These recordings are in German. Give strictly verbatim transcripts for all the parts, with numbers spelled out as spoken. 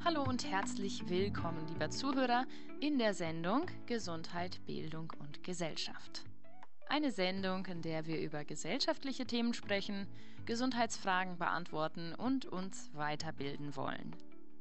Hallo und herzlich willkommen, lieber Zuhörer, in der Sendung Gesundheit, Bildung und Gesellschaft. Eine Sendung, in der wir über gesellschaftliche Themen sprechen, Gesundheitsfragen beantworten und uns weiterbilden wollen.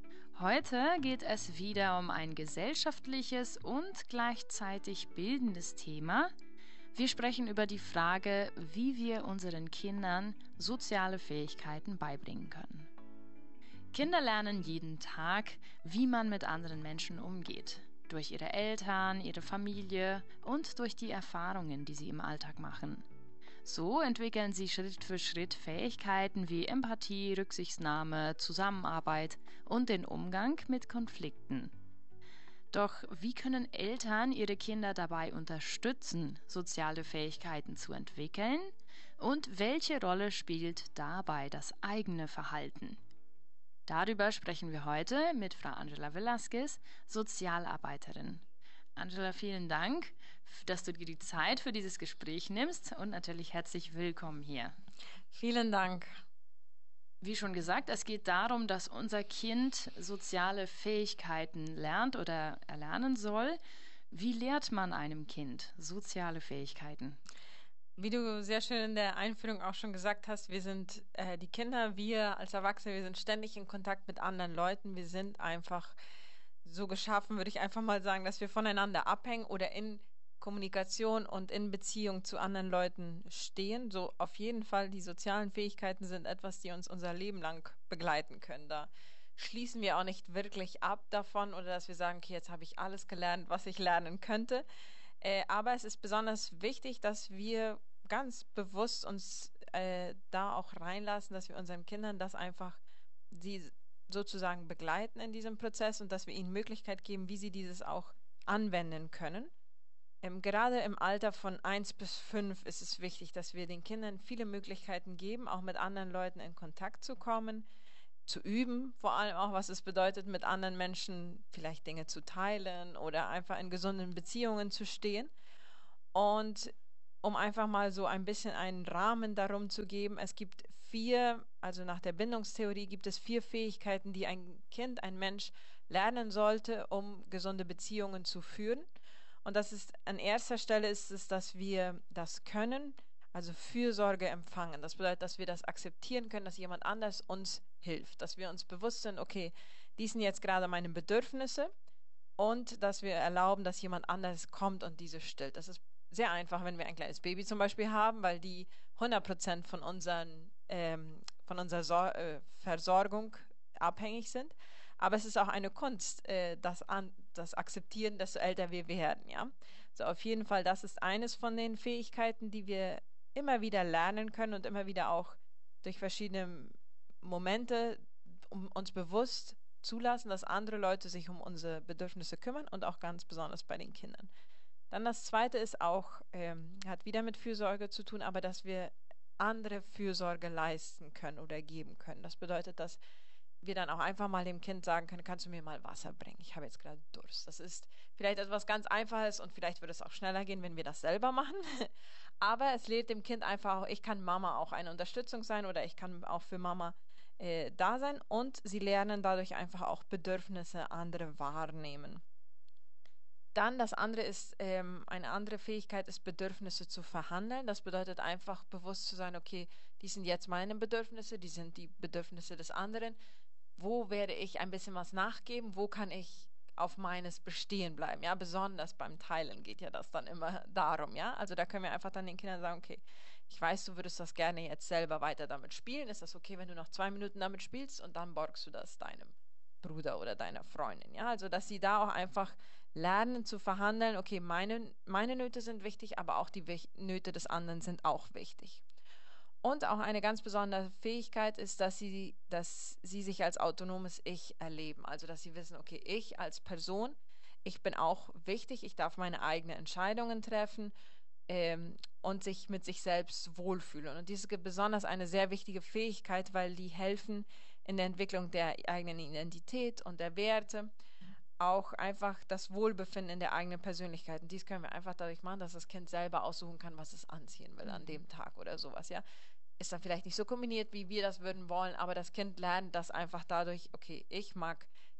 Heute geht es wieder um ein gesellschaftliches und gleichzeitig bildendes Thema. Wir sprechen über die Frage, wie wir unseren Kindern soziale Fähigkeiten beibringen können. Kinder lernen jeden Tag, wie man mit anderen Menschen umgeht. Durch ihre Eltern, ihre Familie und durch die Erfahrungen, die sie im Alltag machen. So entwickeln sie Schritt für Schritt Fähigkeiten wie Empathie, Rücksichtnahme, Zusammenarbeit und den Umgang mit Konflikten. Doch wie können Eltern ihre Kinder dabei unterstützen, soziale Fähigkeiten zu entwickeln? Und welche Rolle spielt dabei das eigene Verhalten? Darüber sprechen wir heute mit Frau Angela Velasquez, Sozialarbeiterin. Angela, vielen Dank, dass du dir die Zeit für dieses Gespräch nimmst und natürlich herzlich willkommen hier. Vielen Dank. Wie schon gesagt, es geht darum, dass unser Kind soziale Fähigkeiten lernt oder erlernen soll. Wie lehrt man einem Kind soziale Fähigkeiten? Wie du sehr schön in der Einführung auch schon gesagt hast, wir sind äh, die Kinder, wir als Erwachsene, wir sind ständig in Kontakt mit anderen Leuten. Wir sind einfach so geschaffen, würde ich einfach mal sagen, dass wir voneinander abhängen oder in Kommunikation und in Beziehung zu anderen Leuten stehen. So auf jeden Fall, die sozialen Fähigkeiten sind etwas, die uns unser Leben lang begleiten können. Da schließen wir auch nicht wirklich ab davon oder dass wir sagen, okay, jetzt habe ich alles gelernt, was ich lernen könnte. Äh, aber es ist besonders wichtig, dass wir ganz bewusst uns äh, da auch reinlassen, dass wir unseren Kindern das einfach, sie sozusagen begleiten in diesem Prozess und dass wir ihnen Möglichkeit geben, wie sie dieses auch anwenden können. Ähm, gerade im Alter von eins bis fünf ist es wichtig, dass wir den Kindern viele Möglichkeiten geben, auch mit anderen Leuten in Kontakt zu kommen, zu üben, vor allem auch, was es bedeutet, mit anderen Menschen vielleicht Dinge zu teilen oder einfach in gesunden Beziehungen zu stehen. Und um einfach mal so ein bisschen einen Rahmen darum zu geben, es gibt vier, also nach der Bindungstheorie gibt es vier Fähigkeiten, die ein Kind, ein Mensch lernen sollte, um gesunde Beziehungen zu führen. Und das ist, an erster Stelle ist es, dass wir das können, also Fürsorge empfangen. Das bedeutet, dass wir das akzeptieren können, dass jemand anders uns hilft, dass wir uns bewusst sind, okay, dies sind jetzt gerade meine Bedürfnisse und dass wir erlauben, dass jemand anders kommt und diese stillt. Das ist sehr einfach, wenn wir ein kleines Baby zum Beispiel haben, weil die hundert Prozent von unseren, ähm, von unserer Sor äh, Versorgung abhängig sind. Aber es ist auch eine Kunst, äh, das, an, das Akzeptieren, desto älter wir werden, ja. So auf jeden Fall, das ist eines von den Fähigkeiten, die wir immer wieder lernen können und immer wieder auch durch verschiedene Momente um uns bewusst zulassen, dass andere Leute sich um unsere Bedürfnisse kümmern und auch ganz besonders bei den Kindern. Dann das Zweite ist auch, ähm, hat wieder mit Fürsorge zu tun, aber dass wir andere Fürsorge leisten können oder geben können. Das bedeutet, dass wir dann auch einfach mal dem Kind sagen können, kannst du mir mal Wasser bringen? Ich habe jetzt gerade Durst. Das ist vielleicht etwas ganz Einfaches und vielleicht wird es auch schneller gehen, wenn wir das selber machen. Aber es lehrt dem Kind einfach auch, ich kann Mama auch eine Unterstützung sein oder ich kann auch für Mama äh, da sein und sie lernen dadurch einfach auch Bedürfnisse andere wahrnehmen. Dann das andere ist, ähm, eine andere Fähigkeit ist, Bedürfnisse zu verhandeln. Das bedeutet einfach bewusst zu sein, okay, die sind jetzt meine Bedürfnisse, die sind die Bedürfnisse des anderen. Wo werde ich ein bisschen was nachgeben? Wo kann ich auf meines bestehen bleiben? Ja, besonders beim Teilen geht ja das dann immer darum, ja. Also da können wir einfach dann den Kindern sagen, okay, ich weiß, du würdest das gerne jetzt selber weiter damit spielen. Ist das okay, wenn du noch zwei Minuten damit spielst und dann borgst du das deinem Bruder oder deiner Freundin, ja, also dass sie da auch einfach lernen zu verhandeln, okay, meine, meine Nöte sind wichtig, aber auch die Nöte des anderen sind auch wichtig. Und auch eine ganz besondere Fähigkeit ist, dass sie, dass sie sich als autonomes Ich erleben, also dass sie wissen, okay, ich als Person, ich bin auch wichtig, ich darf meine eigenen Entscheidungen treffen, ähm, und sich mit sich selbst wohlfühlen. Und dies ist besonders eine sehr wichtige Fähigkeit, weil die helfen in der Entwicklung der eigenen Identität und der Werte, auch einfach das Wohlbefinden in der eigenen Persönlichkeit. Und dies können wir einfach dadurch machen, dass das Kind selber aussuchen kann, was es anziehen will an dem Tag oder sowas, ja. Ist dann vielleicht nicht so kombiniert, wie wir das würden wollen, aber das Kind lernt das einfach dadurch, okay, ich mag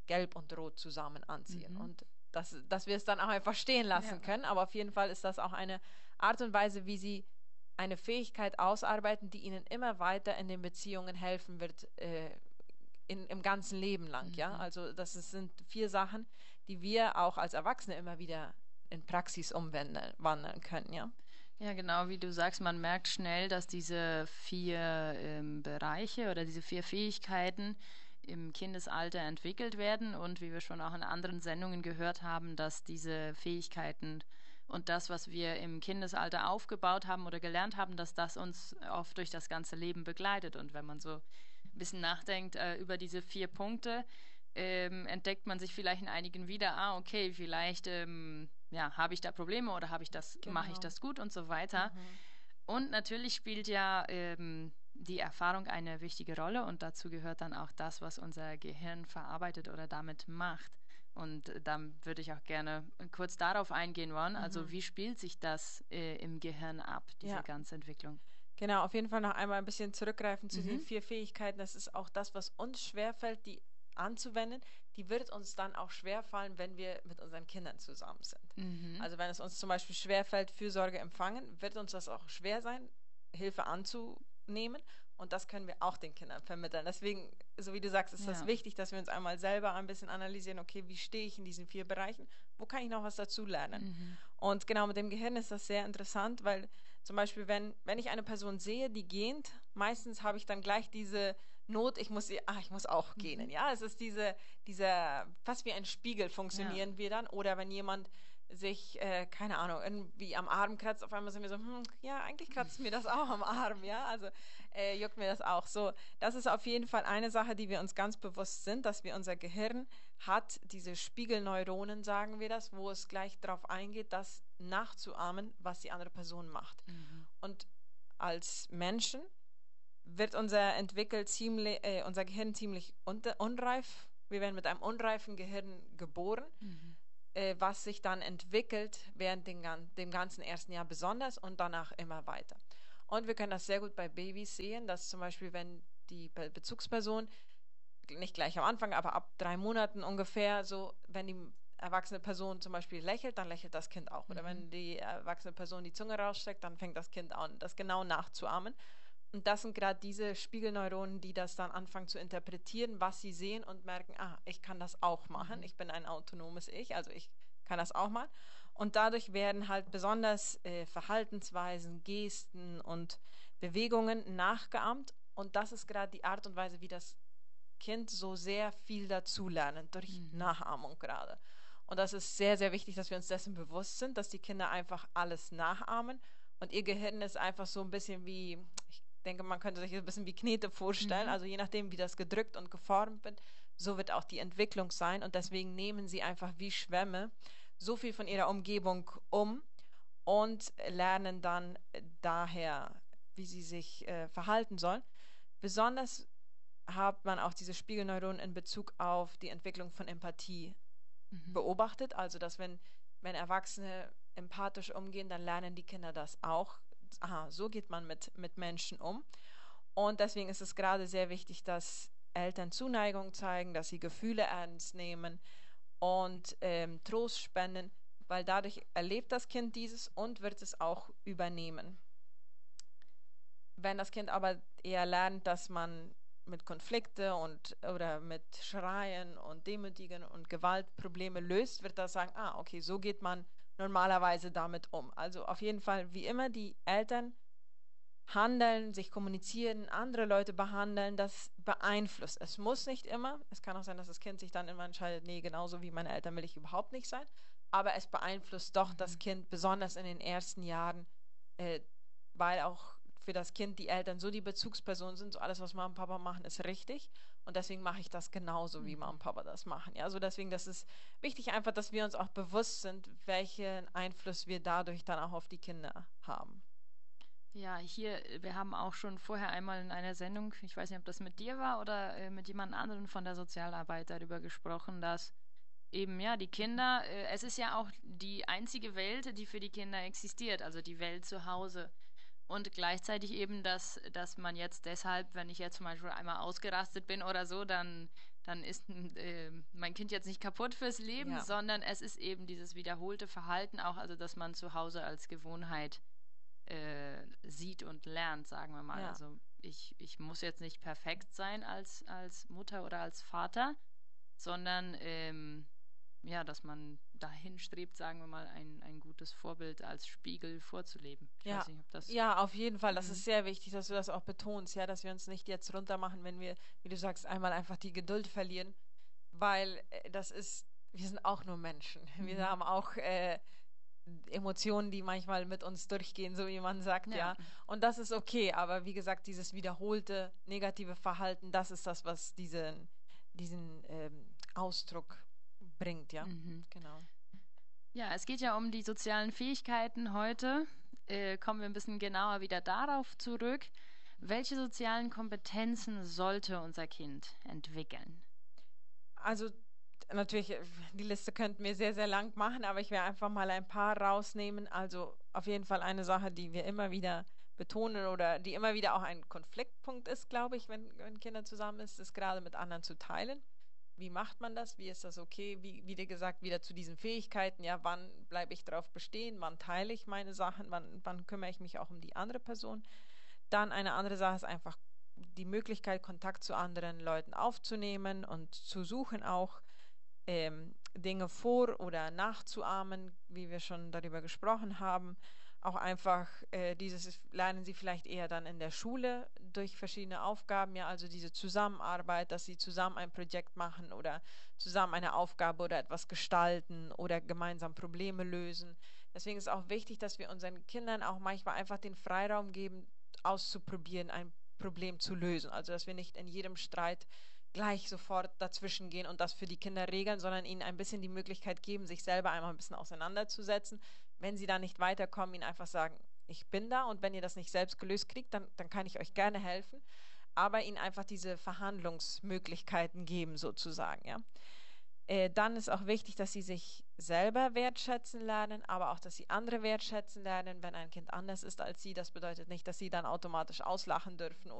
Gelb und Rot zusammen anziehen. Mhm. Und dass, dass wir es dann auch einfach stehen lassen Ja. können. Aber auf jeden Fall ist das auch eine Art und Weise, wie sie eine Fähigkeit ausarbeiten, die ihnen immer weiter in den Beziehungen helfen wird, äh, in, im ganzen Leben lang. Mhm. Ja? Also das ist, sind vier Sachen, die wir auch als Erwachsene immer wieder in Praxis umwandeln wandeln können. Ja? Ja, genau, wie du sagst, man merkt schnell, dass diese vier ähm, Bereiche oder diese vier Fähigkeiten im Kindesalter entwickelt werden und wie wir schon auch in anderen Sendungen gehört haben, dass diese Fähigkeiten und das, was wir im Kindesalter aufgebaut haben oder gelernt haben, dass das uns oft durch das ganze Leben begleitet. Und wenn man so ein bisschen nachdenkt äh, über diese vier Punkte, ähm, entdeckt man sich vielleicht in einigen wieder, ah, okay, vielleicht ähm, ja, habe ich da Probleme oder habe ich das, Genau. mache ich das gut und so weiter. Mhm. Und natürlich spielt ja ähm, die Erfahrung eine wichtige Rolle und dazu gehört dann auch das, was unser Gehirn verarbeitet oder damit macht. Und äh, dann würde ich auch gerne kurz darauf eingehen wollen. Also Mhm. wie spielt sich das äh, im Gehirn ab, diese Ja. ganze Entwicklung? Genau, auf jeden Fall noch einmal ein bisschen zurückgreifen zu Mhm. den vier Fähigkeiten. Das ist auch das, was uns schwerfällt, die anzuwenden. Die wird uns dann auch schwerfallen, wenn wir mit unseren Kindern zusammen sind. Mhm. Also wenn es uns zum Beispiel schwerfällt, Fürsorge empfangen, wird uns das auch schwer sein, Hilfe anzunehmen. Und das können wir auch den Kindern vermitteln. Deswegen, so wie du sagst, ist das Ja. wichtig, dass wir uns einmal selber ein bisschen analysieren, okay, wie stehe ich in diesen vier Bereichen? Wo kann ich noch was dazu lernen? Mhm. Und genau mit dem Gehirn ist das sehr interessant, weil zum Beispiel, wenn, wenn ich eine Person sehe, die gähnt, meistens habe ich dann gleich diese Not, ich muss, ah, ich muss auch Mhm. gähnen. Ja, es ist diese, dieser, fast wie ein Spiegel funktionieren wir dann. Oder wenn jemand sich, äh, keine Ahnung, irgendwie am Arm kratzt, auf einmal sind wir so, hm, ja, eigentlich kratzt mir das auch am Arm, ja, also äh, juckt mir das auch so. Das ist auf jeden Fall eine Sache, die wir uns ganz bewusst sind, dass wir unser Gehirn hat diese Spiegelneuronen, sagen wir das, wo es gleich darauf eingeht, das nachzuahmen, was die andere Person macht. Mhm. Und als Menschen wird unser entwickelt ziemlich, äh, unser Gehirn ziemlich unter, unreif. Wir werden mit einem unreifen Gehirn geboren, Mhm. äh, was sich dann entwickelt während den, dem ganzen ersten Jahr besonders und danach immer weiter. Und wir können das sehr gut bei Babys sehen, dass zum Beispiel, wenn die Be Bezugsperson nicht gleich am Anfang, aber ab drei Monaten ungefähr, so, wenn die erwachsene Person zum Beispiel lächelt, dann lächelt das Kind auch. Oder Mhm. wenn die erwachsene Person die Zunge rausstreckt, dann fängt das Kind an, das genau nachzuahmen. Und das sind gerade diese Spiegelneuronen, die das dann anfangen zu interpretieren, was sie sehen und merken, ah, ich kann das auch machen. Mhm. Ich bin ein autonomes Ich, also ich kann das auch machen. Und dadurch werden halt besonders äh, Verhaltensweisen, Gesten und Bewegungen nachgeahmt. Und das ist gerade die Art und Weise, wie das Kind so sehr viel dazulernen, durch Mhm. Nachahmung gerade. Und das ist sehr, sehr wichtig, dass wir uns dessen bewusst sind, dass die Kinder einfach alles nachahmen. Und ihr Gehirn ist einfach so ein bisschen wie, ich denke, man könnte sich ein bisschen wie Knete vorstellen. Mhm. Also je nachdem, wie das gedrückt und geformt wird, so wird auch die Entwicklung sein. Und deswegen nehmen sie einfach wie Schwämme so viel von ihrer Umgebung um und lernen dann daher, wie sie sich äh, verhalten sollen. Besonders hat man auch diese Spiegelneuronen in Bezug auf die Entwicklung von Empathie Mhm. beobachtet. Also, dass wenn, wenn Erwachsene empathisch umgehen, dann lernen die Kinder das auch. Aha, so geht man mit, mit Menschen um. Und deswegen ist es gerade sehr wichtig, dass Eltern Zuneigung zeigen, dass sie Gefühle ernst nehmen und ähm, Trost spenden, weil dadurch erlebt das Kind dieses und wird es auch übernehmen. Wenn das Kind aber eher lernt, dass man mit Konflikte und oder mit Schreien und Demütigen und Gewalt Probleme löst, wird das sagen, ah, okay, so geht man normalerweise damit um. Also auf jeden Fall, wie immer, die Eltern handeln, sich kommunizieren, andere Leute behandeln, das beeinflusst. Es muss nicht immer, es kann auch sein, dass das Kind sich dann immer entscheidet, nee, genauso wie meine Eltern will ich überhaupt nicht sein, aber es beeinflusst doch Mhm. das Kind, besonders in den ersten Jahren, äh, weil auch für das Kind die Eltern so die Bezugspersonen sind, so alles, was Mama und Papa machen, ist richtig. Und deswegen mache ich das genauso, wie Mama und Papa das machen. Ja, also deswegen, das ist wichtig einfach, dass wir uns auch bewusst sind, welchen Einfluss wir dadurch dann auch auf die Kinder haben. Ja, hier, wir haben auch schon vorher einmal in einer Sendung, ich weiß nicht, ob das mit dir war oder äh, mit jemand anderem von der Sozialarbeit darüber gesprochen, dass eben ja die Kinder, äh, es ist ja auch die einzige Welt, die für die Kinder existiert, also die Welt zu Hause. Und gleichzeitig eben, dass, dass man jetzt deshalb, wenn ich jetzt zum Beispiel einmal ausgerastet bin oder so, dann, dann ist äh, mein Kind jetzt nicht kaputt fürs Leben, Ja. sondern es ist eben dieses wiederholte Verhalten auch, also dass man zu Hause als Gewohnheit äh, sieht und lernt, sagen wir mal. Ja. Also ich, ich muss jetzt nicht perfekt sein als, als Mutter oder als Vater, sondern ähm, ja, dass man dahin strebt, sagen wir mal, ein, ein gutes Vorbild als Spiegel vorzuleben. Ich Ja. weiß nicht, ob das... Ja, auf jeden Fall. Das Mhm. ist sehr wichtig, dass du das auch betonst, ja, dass wir uns nicht jetzt runter machen, wenn wir, wie du sagst, einmal einfach die Geduld verlieren, weil äh, das ist, wir sind auch nur Menschen. Wir Mhm. haben auch äh, Emotionen, die manchmal mit uns durchgehen, so wie man sagt, ja. Ja. Und das ist okay, aber wie gesagt, dieses wiederholte negative Verhalten, das ist das, was diesen, diesen ähm, Ausdruck bringt, ja. Mhm. Genau. Ja, es geht ja um die sozialen Fähigkeiten heute. Äh, kommen wir ein bisschen genauer wieder darauf zurück. Welche sozialen Kompetenzen sollte unser Kind entwickeln? Also natürlich, äh, die Liste könnten wir sehr, sehr lang machen, aber ich werde einfach mal ein paar rausnehmen. Also auf jeden Fall eine Sache, die wir immer wieder betonen oder die immer wieder auch ein Konfliktpunkt ist, glaube ich, wenn, wenn Kinder zusammen ist, ist gerade mit anderen zu teilen. Wie macht man das? Wie ist das okay? Wie, wie gesagt, wieder zu diesen Fähigkeiten. Ja, wann bleibe ich drauf bestehen? Wann teile ich meine Sachen? Wann, wann kümmere ich mich auch um die andere Person? Dann eine andere Sache ist einfach die Möglichkeit, Kontakt zu anderen Leuten aufzunehmen und zu suchen auch, ähm, Dinge vor- oder nachzuahmen, wie wir schon darüber gesprochen haben. Auch einfach, äh, dieses lernen sie vielleicht eher dann in der Schule durch verschiedene Aufgaben, ja, also diese Zusammenarbeit, dass sie zusammen ein Projekt machen oder zusammen eine Aufgabe oder etwas gestalten oder gemeinsam Probleme lösen. Deswegen ist auch wichtig, dass wir unseren Kindern auch manchmal einfach den Freiraum geben, auszuprobieren, ein Problem zu lösen. Also, dass wir nicht in jedem Streit gleich sofort dazwischen gehen und das für die Kinder regeln, sondern ihnen ein bisschen die Möglichkeit geben, sich selber einmal ein bisschen auseinanderzusetzen. Wenn sie da nicht weiterkommen, ihnen einfach sagen, ich bin da und wenn ihr das nicht selbst gelöst kriegt, dann, dann kann ich euch gerne helfen. Aber ihnen einfach diese Verhandlungsmöglichkeiten geben, sozusagen, ja. Äh, dann ist auch wichtig, dass sie sich selber wertschätzen lernen, aber auch, dass sie andere wertschätzen lernen, wenn ein Kind anders ist als sie. Das bedeutet nicht, dass sie dann automatisch auslachen dürfen